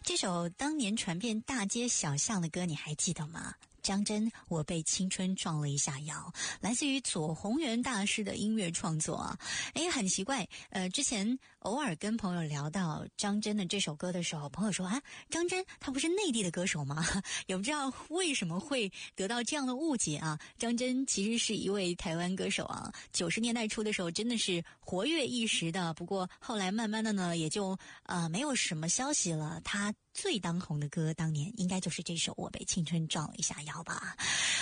这首当年传遍大街小巷的歌，你还记得吗？张真，我被青春撞了一下腰，来自于左宏元大师的音乐创作啊。很奇怪，之前偶尔跟朋友聊到张真的这首歌的时候，朋友说啊，张真他不是内地的歌手吗？也不知道为什么会得到这样的误解啊。张真其实是一位台湾歌手啊，90年代初的时候真的是活跃一时的，不过后来慢慢的呢，也就没有什么消息了。他最当红的歌当年应该就是这首《我被青春撞了一下腰》吧。